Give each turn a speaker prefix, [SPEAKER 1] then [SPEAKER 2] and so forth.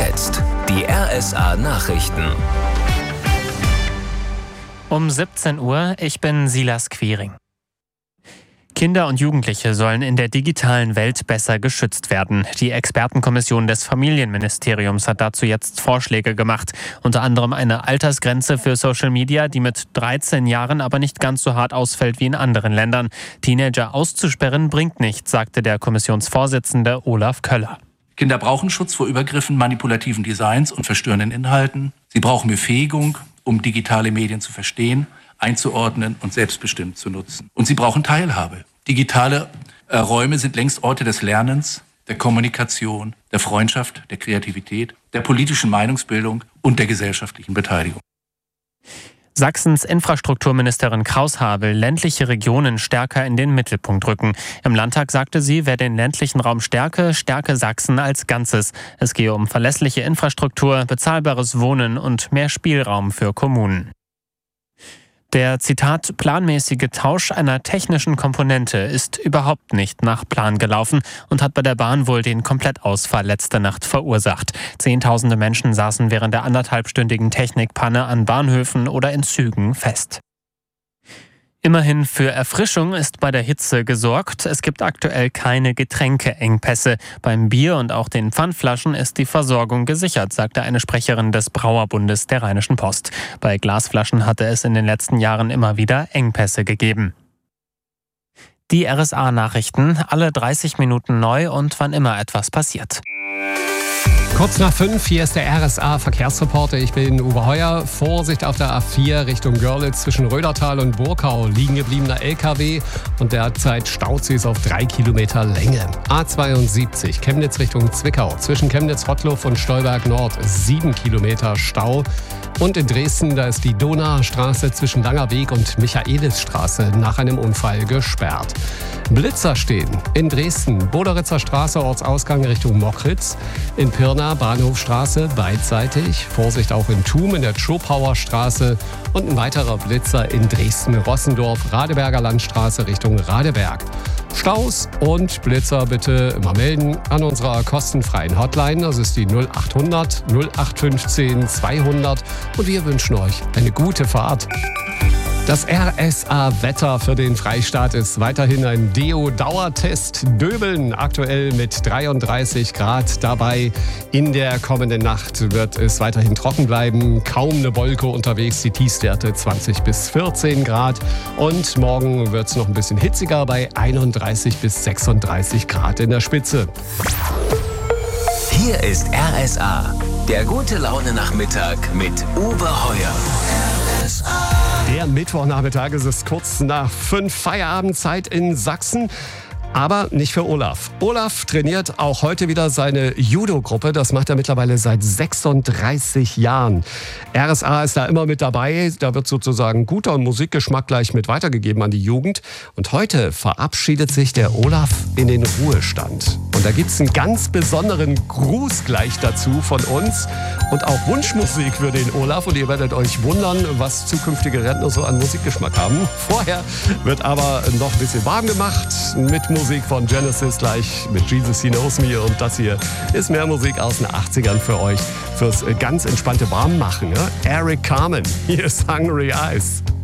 [SPEAKER 1] jetzt die RSA Nachrichten.
[SPEAKER 2] Um 17 Uhr, ich bin Silas Quiring. Kinder und Jugendliche sollen in der digitalen Welt besser geschützt werden. Die Expertenkommission des Familienministeriums hat dazu jetzt Vorschläge gemacht. Unter anderem eine Altersgrenze für Social Media, die mit 13 Jahren aber nicht ganz so hart ausfällt wie in anderen Ländern. Teenager auszusperren bringt nichts, sagte der Kommissionsvorsitzende Olaf Köller.
[SPEAKER 3] Kinder brauchen Schutz vor Übergriffen, manipulativen Designs und verstörenden Inhalten. Sie brauchen Befähigung, um digitale Medien zu verstehen, einzuordnen und selbstbestimmt zu nutzen. Und sie brauchen Teilhabe. Digitale Räume sind längst Orte des Lernens, der Kommunikation, der Freundschaft, der Kreativität, der politischen Meinungsbildung und der gesellschaftlichen Beteiligung.
[SPEAKER 2] Sachsens Infrastrukturministerin Kraus will ländliche Regionen stärker in den Mittelpunkt rücken. Im Landtag sagte sie, wer den ländlichen Raum stärke Sachsen als Ganzes. Es gehe um verlässliche Infrastruktur, bezahlbares Wohnen und mehr Spielraum für Kommunen. Der, Zitat, planmäßige Tausch einer technischen Komponente ist überhaupt nicht nach Plan gelaufen und hat bei der Bahn wohl den Komplettausfall letzte Nacht verursacht. Zehntausende Menschen saßen während der anderthalbstündigen Technikpanne an Bahnhöfen oder in Zügen fest. Immerhin für Erfrischung ist bei der Hitze gesorgt. Es gibt aktuell keine Getränkeengpässe. Beim Bier und auch den Pfandflaschen ist die Versorgung gesichert, sagte eine Sprecherin des Brauerbundes der Rheinischen Post. Bei Glasflaschen hatte es in den letzten Jahren immer wieder Engpässe gegeben. Die RSA-Nachrichten, alle 30 Minuten neu und wann immer etwas passiert.
[SPEAKER 4] Kurz nach 5, hier ist der RSA-Verkehrsreporter. Ich bin Uwe Heuer. Vorsicht auf der A4 Richtung Görlitz zwischen Rödertal und Burkau. Liegen gebliebener LKW und derzeit staut sie es auf 3 Kilometer Länge. A72 Chemnitz Richtung Zwickau. Zwischen Chemnitz-Rottluff und Stolberg Nord 7 Kilometer Stau. Und in Dresden, da ist die Donauer Straße zwischen Langer Weg und Michaelisstraße nach einem Unfall gesperrt. Blitzer stehen in Dresden, Boderitzer Straße, Ortsausgang Richtung Mockritz. In Pirna, Bahnhofstraße, beidseitig. Vorsicht auch in Thum in der Schopauer Straße. Und ein weiterer Blitzer in Dresden-Rossendorf, Radeberger Landstraße Richtung Radeberg. Staus und Blitzer bitte immer melden an unserer kostenfreien Hotline. Das ist die 0800 0815 200. Und wir wünschen euch eine gute Fahrt. Das RSA-Wetter für den Freistaat ist weiterhin ein Deo-Dauertest. Döbeln aktuell mit 33 Grad dabei. In der kommenden Nacht wird es weiterhin trocken bleiben. Kaum eine Wolke unterwegs, die Tiefstwerte 20 bis 14 Grad. Und morgen wird es noch ein bisschen hitziger bei 31 bis 36 Grad in der Spitze.
[SPEAKER 1] Hier ist RSA, der gute Laune-Nachmittag mit Uwe Heuer. RSA.
[SPEAKER 4] Der Mittwochnachmittag ist es kurz nach 5 Feierabendzeit in Sachsen. Aber nicht für Olaf. Olaf trainiert auch heute wieder seine Judo-Gruppe. Das macht er mittlerweile seit 36 Jahren. RSA ist da immer mit dabei. Da wird sozusagen guter Musikgeschmack gleich mit weitergegeben an die Jugend. Und heute verabschiedet sich der Olaf in den Ruhestand. Und da gibt es einen ganz besonderen Gruß gleich dazu von uns. Und auch Wunschmusik für den Olaf. Und ihr werdet euch wundern, was zukünftige Rentner so an Musikgeschmack haben. Vorher wird aber noch ein bisschen warm gemacht mit Musik von Genesis, gleich mit Jesus He Knows Me. Und das hier ist mehr Musik aus den 80ern für euch. Fürs ganz entspannte Warmmachen. Ne? Eric Carmen, hier ist Hungry Eyes.